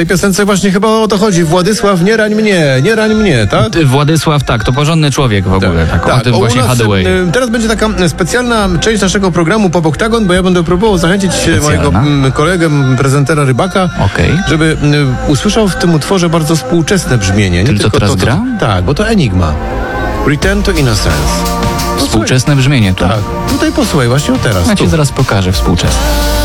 tej piosence właśnie chyba o to chodzi. Władysław, nie rań mnie, tak? Władysław, tak, to porządny człowiek w ogóle. Tak, o tym właśnie Hathaway. Teraz będzie taka specjalna część naszego programu Pop Oktagon, bo ja będę próbował zachęcić mojego kolegę, prezentera Rybaka, żeby usłyszał w tym utworze bardzo współczesne brzmienie. Tym, co teraz gra? Tak, bo to Enigma. Return to Innocence. Współczesne brzmienie to. Tak, tutaj posłuchaj, właśnie teraz. Ja ci zaraz pokażę współczesne.